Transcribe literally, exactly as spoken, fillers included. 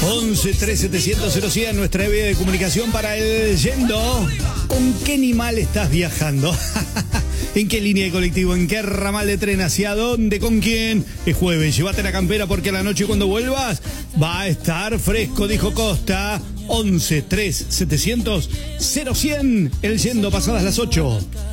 once tres setecientos cero cien, nuestra vía de comunicación para el yendo. ¿Con qué animal estás viajando? ¿En qué línea de colectivo? ¿En qué ramal de tren? ¿Hacia dónde? ¿Con quién? Es jueves, llévate la campera porque a la noche cuando vuelvas va a estar fresco, dijo Costa. once tres setecientos cero cien, el yendo pasadas las ocho.